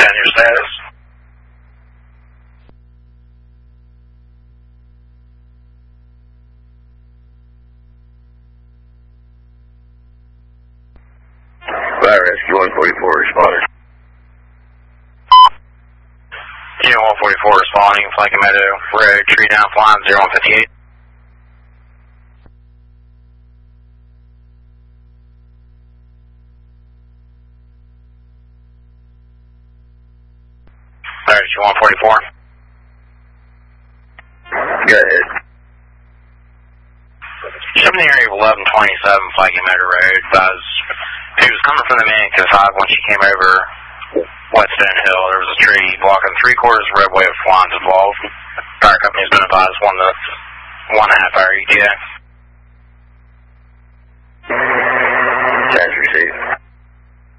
your status. Fire Rescue 144 responded. Unit 144 responding, flanking Meadow Road, tree down, flying 0158. Fire Rescue 144. Go ahead. Ship in the area of 1127 flanking Meadow Road. He was coming from the Mancos Hive when she came over Whetstone Hill. There was a tree blocking 3/4 of the roadway with flying involved. Fire company's been advised 1 to 1.5 hour ETA.